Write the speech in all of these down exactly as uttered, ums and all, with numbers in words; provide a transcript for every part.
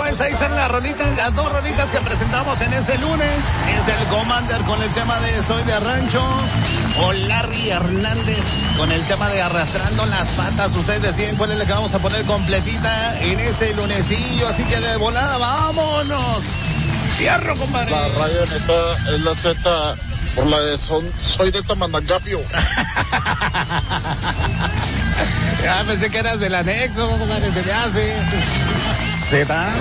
señores, ahí están las rolitas, las dos rolitas que presentamos en este lunes. Es el Commander con el tema de Soy de Rancho, o Larry Hernández con el tema de Arrastrando las Patas. Ustedes deciden cuál es la que vamos a poner completita en ese lunesillo, así que de volada, vámonos. Fierro, compadre. La radio neta es la Z por la de son, Soy de Tamanagapio. Ya pensé que eras del anexo, compadre, se le hace. Z.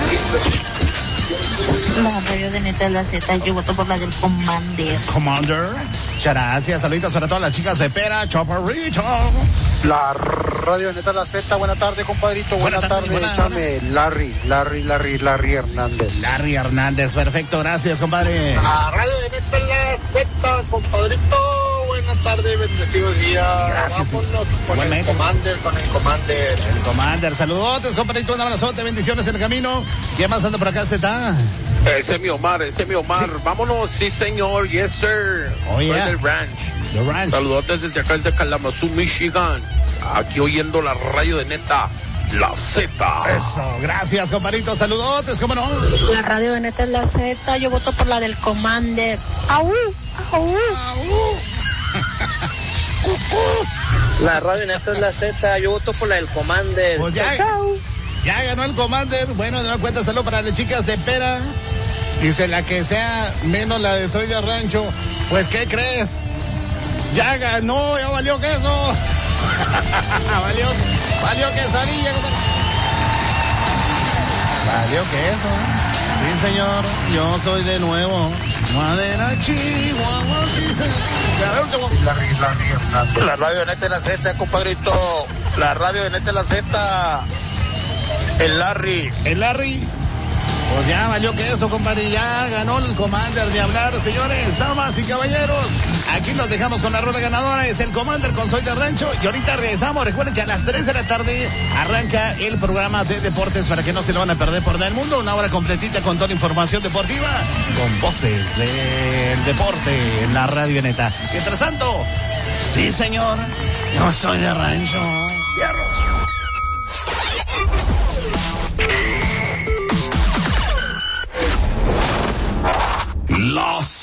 La radio de neta es la Z, yo voto por la del Commander. Commander. Muchas gracias, saluditos para todas las chicas de Pera, Chaparrito. La radio de neta es la Z, buena tarde, compadrito, buena, buena tarde, tarde buena, échame buena. Larry, Larry, Larry, Larry Hernández. Larry Hernández, perfecto, gracias, compadre. La radio de neta es la Z, compadrito. Buenas tardes, bendecidos días. Gracias. Vámonos con Igualmente. el Commander, con el Commander. El Commander, saludos, compadrito, un abrazote, bendiciones en el camino. ¿Quién más anda por acá, Z? Ese es mi Omar, ese es mi Omar. Sí. Vámonos, sí señor, yes sir. Oh, yeah. Soy del ranch. The ranch. Saludos desde acá, desde Kalamazoo, Michigan. Aquí oyendo la radio de neta, la Z. Eso, gracias, compadrito, saludos, ¿cómo no? La radio de neta es la Z, yo voto por la del Commander. ¡Au! ¡Au! ¡Au! La radio neta es la Z, yo voto por la del Commander. Pues ya, chao. Ya ganó el Commander. Bueno, de nueva cuenta, saludo para las chicas de Pera. Dice la que sea menos la de Soy de Rancho. Pues, ¿qué crees? Ya ganó, ya valió queso. valió, valió quesadilla. Valió queso. Sí, señor, yo soy de nuevo. Madera Chihuahua, sí, señor. La radio de neta es la Z, compadrito. La radio de neta es la Z. El Larry. El Larry. Pues ya valió que eso, compadre. Ya ganó el Commander de hablar, señores, damas y caballeros. Aquí los dejamos con la rueda ganadora. Es el Commander con Soy de Rancho. Y ahorita regresamos. Recuerden que a las tres de la tarde arranca el programa de deportes para que no se lo van a perder por el mundo. Una hora completita con toda la información deportiva. Con voces del deporte en la radio neta. Mientras tanto, sí, señor, yo soy de rancho. Fierro.